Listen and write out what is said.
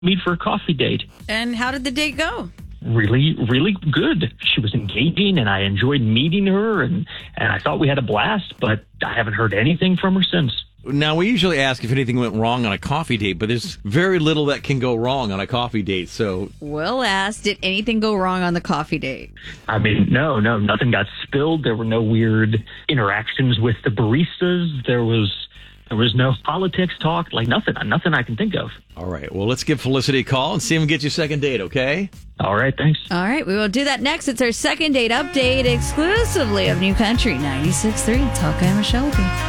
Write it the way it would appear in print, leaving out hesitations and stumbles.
meet for a coffee date. And how did the date go? Really, really good. She was engaging, and I enjoyed meeting her, and I thought we had a blast, but I haven't heard anything from her since. Now, we usually ask if anything went wrong on a coffee date, but there's very little that can go wrong on a coffee date, so... Will asked, did anything go wrong on the coffee date? I mean, no, nothing got spilled. There were no weird interactions with the baristas. There was no politics talk, like nothing I can think of. All right, well, let's give Felicity a call and see if we can get you a second date, okay? All right, thanks. All right, we will do that next. It's our second date update exclusively of New Country 96.3. Talk, I'm Michelle with you.